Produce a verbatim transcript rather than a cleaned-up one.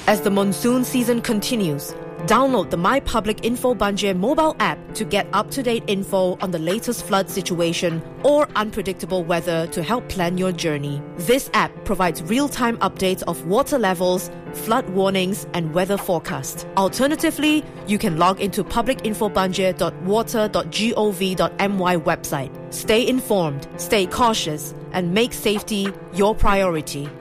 As the monsoon season continues, download the My Public Info Banjir mobile app to get up-to-date info on the latest flood situation or unpredictable weather to help plan your journey. This app provides real-time updates of water levels, flood warnings, and weather forecast. Alternatively, you can log into public info banjir dot water dot gov dot my website. Stay informed, stay cautious, and make safety your priority.